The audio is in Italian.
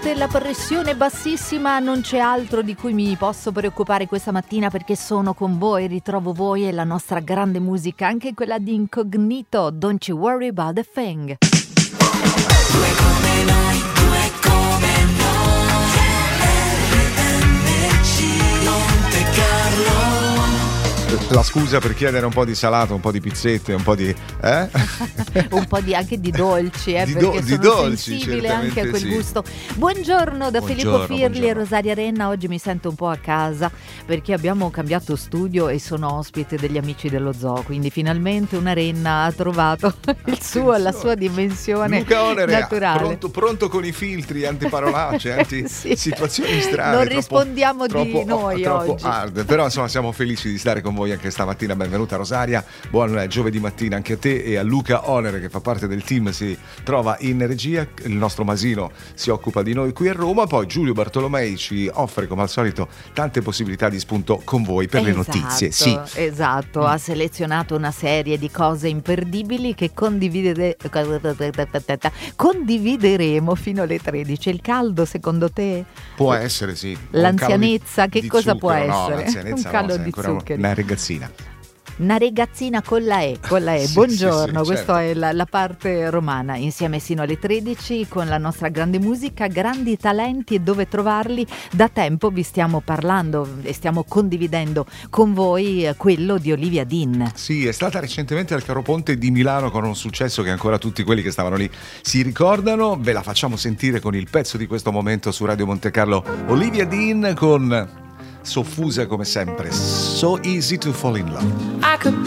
sente la pressione bassissima, non c'è altro di cui mi posso preoccupare questa mattina perché sono con voi, ritrovo voi e la nostra grande musica, anche quella di Incognito, Don't You Worry About a Thing. Due come noi, due come noi, RMC Monte Carlo. La scusa per chiedere un po' di salato, un po' di pizzette, un po' di un po' anche di dolci, Di perché di sono dolci, sensibile anche a quel sì. gusto. Buongiorno da Filippo Firli e buongiorno. Rosaria Renna. Oggi mi sento un po' a casa perché abbiamo cambiato studio e sono ospite degli amici dello zoo, quindi finalmente una renna ha trovato la sua dimensione Luca Onere, naturale. pronto con i filtri, antiparolacce, Sì. situazioni strane. Non rispondiamo di noi troppo oggi. hard. Però insomma siamo felici di stare con voi anche stamattina. Benvenuta Rosaria, buon giovedì mattina anche a te e a Luca Onere che fa parte del team, si trova in regia. Il nostro Masino si occupa di noi qui a Roma. Poi Giulio Bartolomei ci offre come al solito tante possibilità di spunto con voi per le notizie. Sì. Esatto, ha selezionato una serie di cose imperdibili che condivideremo fino alle 13. Il caldo secondo te? Può essere, sì. L'anzianezza, Un calo che cosa zucchero, può no, essere? l'anzianezza Un calo sei di ancora zuccheri. una ragazzina. Una ragazzina con la E. Sì, Buongiorno, sì, questa certo. è la parte romana, insieme sino alle 13 con la nostra grande musica, grandi talenti e dove trovarli. Da tempo vi stiamo parlando e stiamo condividendo con voi quello di Olivia Dean. Sì, è stata recentemente al Caro Ponte di Milano con un successo che ancora tutti quelli che stavano lì si ricordano. Ve la facciamo sentire con il pezzo di questo momento su Radio Monte Carlo. Olivia Dean con soffusa come sempre, So Easy to Fall in Love. I could